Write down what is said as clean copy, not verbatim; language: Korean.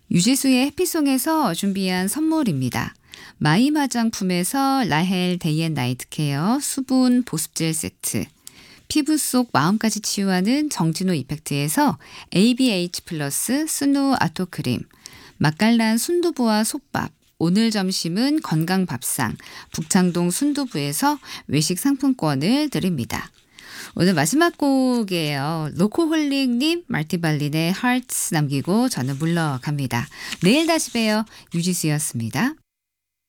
유지수의 해피송에서 준비한 선물입니다. 마이 화장품에서 라헬 데이앤나이트 케어 수분 보습젤 세트, 피부 속 마음까지 치유하는 정진호 이펙트에서 ABH 플러스 스누 아토크림, 맛깔난 순두부와 솥밥, 오늘 점심은 건강밥상 북창동 순두부에서 외식 상품권을 드립니다. 오늘 마지막 곡이에요. 로코홀릭님, 말티발린의 하트스 남기고 저는 물러갑니다. 내일 다시 봬요. 유지수였습니다.